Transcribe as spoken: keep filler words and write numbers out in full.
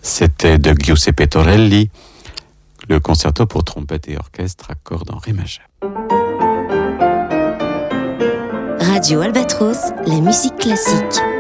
C'était de Giuseppe Torelli, le concerto pour trompette et orchestre à cordes en ré majeur. Radio Albatros, la musique classique.